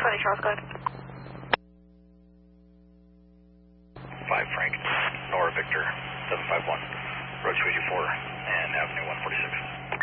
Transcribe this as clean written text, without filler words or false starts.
20 Charles, go ahead. 5 Frank, Nora Victor, 751, Road 284, and Avenue 146.